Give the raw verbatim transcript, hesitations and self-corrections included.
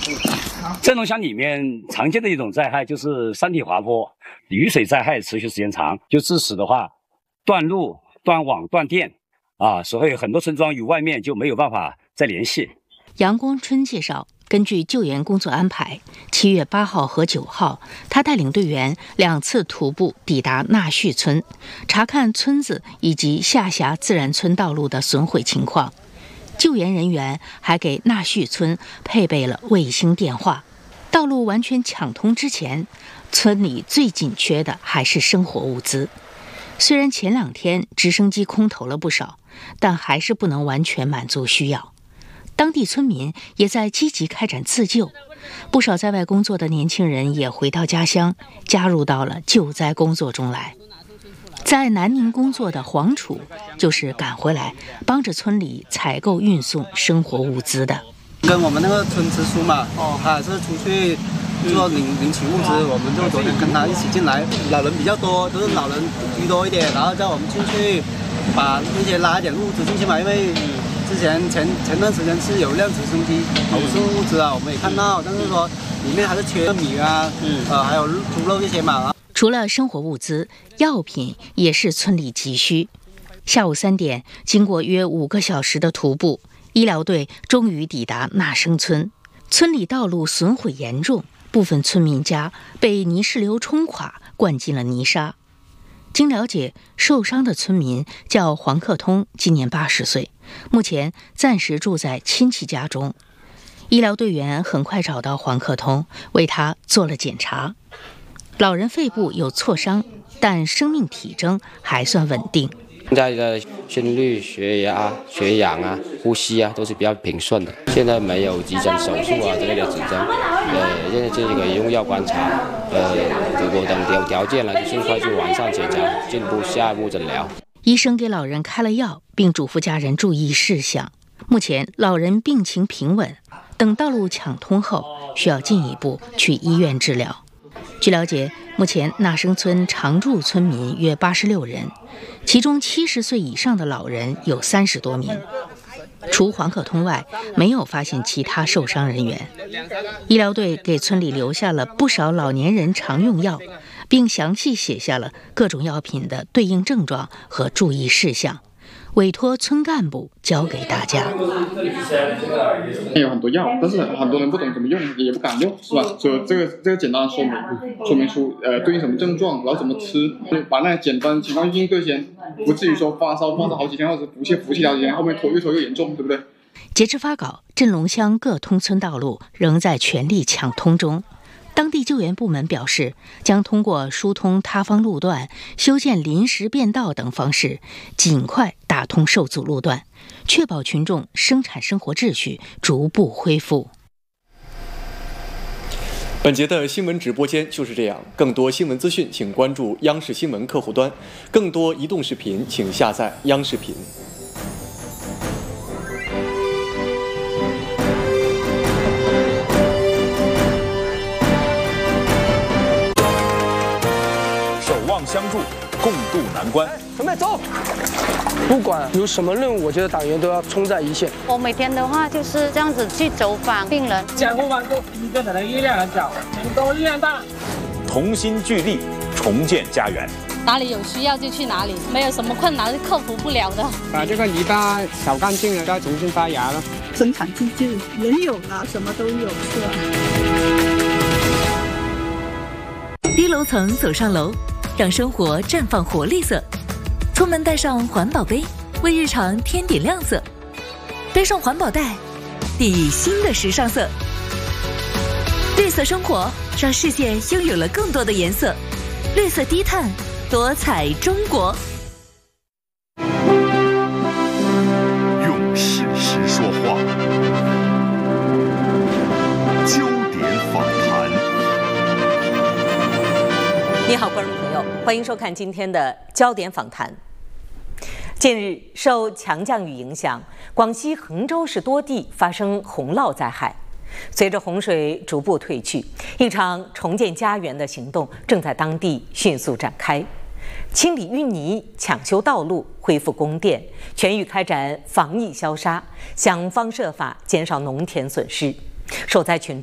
镇龙乡里面常见的一种灾害就是山体滑坡，雨水灾害持续时间长，就致使的话断路、断网、断电啊，所以很多村庄与外面就没有办法再联系。 杨光春介绍，根据救援工作安排，七月八号和九号，他带领队员两次徒步抵达纳旭村，查看村子以及下辖自然村道路的损毁情况。救援人员还给纳旭村配备了卫星电话。道路完全抢通之前，村里最紧缺的还是生活物资。虽然前两天直升机空投了不少，但还是不能完全满足需要。当地村民也在积极开展自救，不少在外工作的年轻人也回到家乡，加入到了救灾工作中来。在南宁工作的黄楚就是赶回来帮着村里采购运送生活物资的。 跟我们那个村支书嘛，哦，他也是出去做领领取物资，我们就昨天跟他一起进来。老人比较多，都是老人居多一点，然后叫我们进去把那些拉一点物资进去嘛，因为之前前前段时间是有一辆直升机投送物资啊，我们也看到，但是说里面还是缺米啊，呃，还有猪肉这些嘛。 除了生活物资，药品也是村里急需。下午三点，经过约五个小时的徒步，医疗队终于抵达纳生村。村里道路损毁严重，部分村民家被泥石流冲垮，灌进了泥沙。经了解，受伤的村民叫黄克通，今年八十岁，目前暂时住在亲戚家中。医疗队员很快找到黄克通，为他做了检查。老人肺部有挫伤，但生命体征还算稳定。 现在的心率、血压、血氧啊、呼吸啊都是比较平顺的。现在没有急诊手术啊之类的指征，呃，现在这个用药观察，呃，如果等有条件了，就尽快去完善检查，进一步下一步诊疗。 医生给老人开了药，并嘱咐家人注意事项。目前老人病情平稳，等道路抢通后，需要进一步去医院治疗。据了解，目前纳生村常住村民约八十六人，其中七十岁以上的老人有三十多名。除黄克通外，没有发现其他受伤人员。医疗队给村里留下了不少老年人常用药，并详细写下了各种药品的对应症状和注意事项，委托村干部教给大家。 有很多药，但是很多人不懂怎么用，也不敢用，是吧？所以这个这个简单的说明说明书，呃，对应什么症状，然后怎么吃，就把那简单情况应对先，不至于说发烧发烧好几天，或者腹泻腹泻好几天，后面拖越拖越严重，对不对？ 截至发稿，镇龙乡各通村道路仍在全力抢通中。当地救援部门表示，将通过疏通塌方路段、修建临时便道等方式，尽快打通受阻路段，确保群众生产生活秩序逐步恢复。 本节的新闻直播间就是这样，更多新闻资讯请关注央视新闻客户端，更多移动视频请下载央视频。 相助，共度难关。 准备走！不管有什么任务，我觉得党员都要冲在一线。 我每天的话就是这样子去走访病人。 讲不完，一个人的力量很小，人多力量大。 同心聚力，重建家园。 哪里有需要就去哪里，没有什么困难是克服不了的。 把这个泥巴扫干净了，再重新发芽了。 生产自救，人有了，什么都有，是吧？ 低楼层走上楼。让生活绽放活力色，出门带上环保杯，为日常添点亮色；背上环保袋，定义新的时尚色。绿色生活让世界拥有了更多的颜色，绿色低碳，多彩中国。 用事实说话，焦点访谈。 你好，观众朋友，欢迎收看今天的焦点访谈。近日，受强降雨影响，广西衡州市多地发生洪涝灾害。随着洪水逐步退去，一场重建家园的行动正在当地迅速展开。清理淤泥、抢修道路、恢复供电，全域开展防疫消杀，想方设法减少农田损失。受灾群众